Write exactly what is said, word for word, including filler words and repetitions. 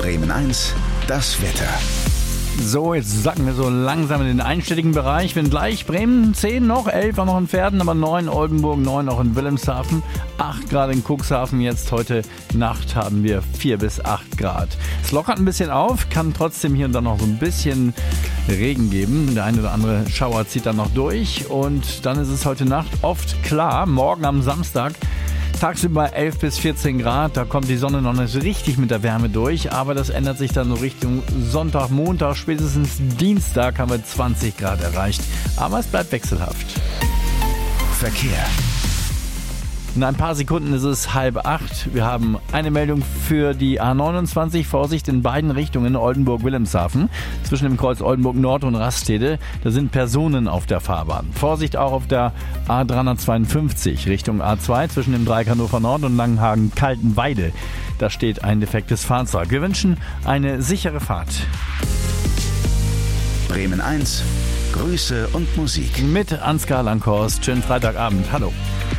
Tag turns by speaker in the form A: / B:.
A: Bremen eins, das Wetter.
B: So, jetzt sacken wir so langsam in den einstelligen Bereich. Wenn gleich Bremen zehn noch, elf auch noch in Verden, aber neun Oldenburg, neun auch in Wilhelmshaven, acht Grad in Cuxhaven. Jetzt heute Nacht haben wir vier bis acht Grad. Es lockert ein bisschen auf, kann trotzdem hier und da noch so ein bisschen Regen geben. Der eine oder andere Schauer zieht dann noch durch und dann ist es heute Nacht oft klar. Morgen am Samstag tagsüber elf bis vierzehn Grad, da kommt die Sonne noch nicht so richtig mit der Wärme durch, aber das ändert sich dann so Richtung Sonntag, Montag, spätestens Dienstag haben wir zwanzig Grad erreicht, aber es bleibt wechselhaft.
A: Verkehr.
B: In ein paar Sekunden ist es halb acht. Wir haben eine Meldung für die A neunundzwanzig. Vorsicht in beiden Richtungen Oldenburg-Wilhelmshaven. Zwischen dem Kreuz Oldenburg Nord und Rastede. Da sind Personen auf der Fahrbahn. Vorsicht auch auf der A dreihundertzweiundfünfzig Richtung A zwei zwischen dem Dreieck Hannover Nord und Langenhagen-Kaltenweide. Da steht ein defektes Fahrzeug. Wir wünschen eine sichere Fahrt.
A: Bremen eins, Grüße und Musik.
B: Mit Ansgar Langhorst. Schönen Freitagabend. Hallo.